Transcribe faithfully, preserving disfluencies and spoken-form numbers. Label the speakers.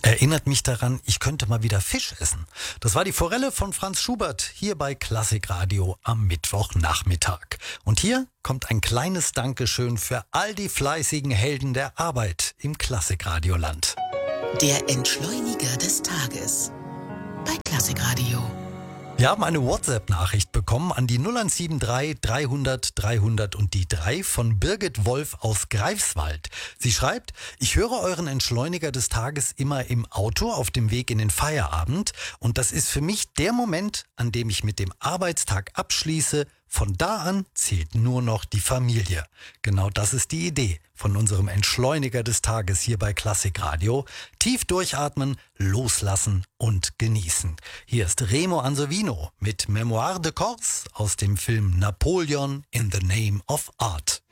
Speaker 1: erinnert mich daran, ich könnte mal wieder Fisch essen. Das war die Forelle von Franz Schubert hier bei Klassikradio am Mittwochnachmittag. Und hier kommt ein kleines Dankeschön für all die fleißigen Helden der Arbeit im Klassikradioland.
Speaker 2: Der Entschleuniger des Tages bei Klassikradio.
Speaker 1: Wir haben eine WhatsApp-Nachricht bekommen an die null eins sieben drei dreihundert dreihundert und die drei von Birgit Wolf aus Greifswald. Sie schreibt: Ich höre euren Entschleuniger des Tages immer im Auto auf dem Weg in den Feierabend und das ist für mich der Moment, an dem ich mit dem Arbeitstag abschließe. Von da an zählt nur noch die Familie. Genau das ist die Idee von unserem Entschleuniger des Tages hier bei Klassikradio. Tief durchatmen, loslassen und genießen. Hier ist Remo Ansovino mit Mémoire de Corse aus dem Film Napoleon in the Name of Art.